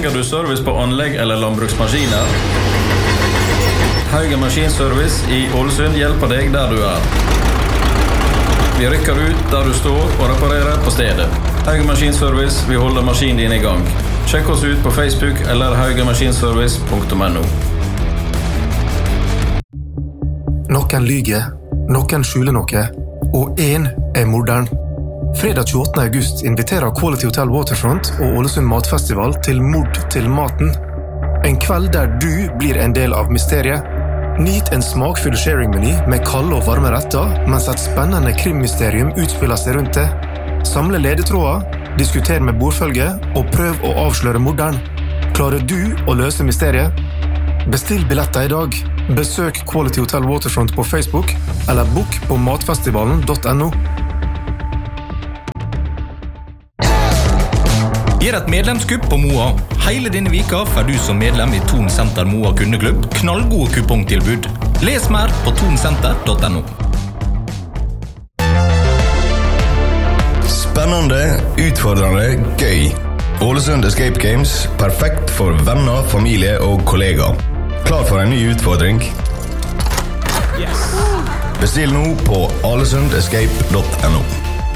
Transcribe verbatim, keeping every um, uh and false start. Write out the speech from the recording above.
Trenger du service på anlegg eller landbruksmaskiner? Haugen Maskinservice i Ålesund hjelper deg der du er. Vi rykker ut der du står og reparerer på stedet. Haugen Maskinservice, vi holder maskinen din i gang. Sjekk oss ut på Facebook eller haugenmaskinservice punktum no. Noen lyger, noen skjuler noe, og en er morderen. Fredag tjueåttende august inviterer Quality Hotel Waterfront og Ålesund Matfestival til Mord til maten. En kveld der du blir en del av mysteriet. Nyt en smakfull sharing-meny med kalde og varme retter, mens et spennende krimmysterium utspiller seg rundt det. Samle ledetråder, diskuter med bordfølge og prøv å avsløre morderen. Klarer du å løse mysteriet? Bestill billetter i dag. Besøk Quality Hotel Waterfront på Facebook eller book på matfestivalen punktum no. Gjør et medlemskupp på Moa. Hele denne vika får du som medlem i Thon Center Moa kundeklubb knallgode kupongtilbud. Les mer på thon center punktum no. Spennende, utfordrende, gøy. Ålesund Escape Games, perfekt for venner, familie og kollegaer. Klar for en ny utfordring? Yes. Bestill nå på alesund escape punktum no.